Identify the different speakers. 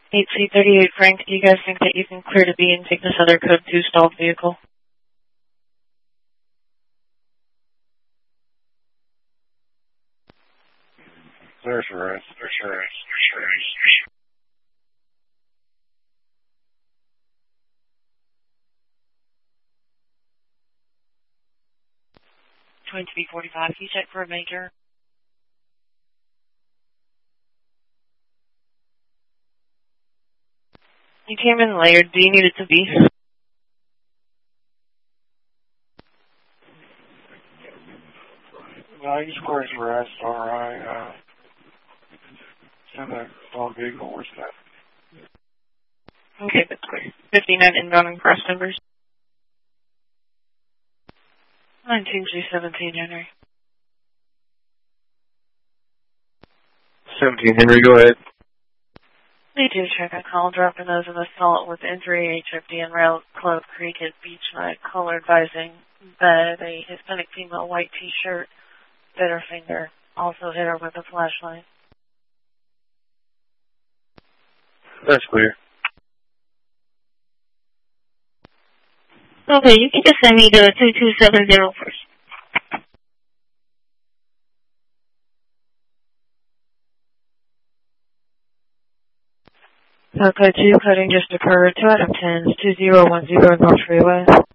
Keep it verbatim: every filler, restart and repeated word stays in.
Speaker 1: eight C thirty-eight Frank, do you guys think that you can clear to B and take this other code two stalled vehicle?
Speaker 2: There's arrest. There's arrest. There's arrest.
Speaker 1: twenty B forty-five, can you check for a major? You came in layered. Do you need it to be?
Speaker 2: No, you squares arrest. All right. Uh, send that stalled vehicle. Where's that?
Speaker 1: Okay, that's clear. fifty-nine inbound and cross numbers. nineteen G seventeen, Henry.
Speaker 2: seventeen, Henry, go ahead.
Speaker 1: We do check a call dropping those of assault with injury, H F D and Rail Club Creek at Beach Night. Caller advising that a Hispanic female white t-shirt bit her finger. Also hit her with a flashlight.
Speaker 2: That's clear.
Speaker 3: Okay, you can just send me the two two seven zero first.
Speaker 1: Okay, two cutting just occurred. two out of ten, two zero one zero North Freeway.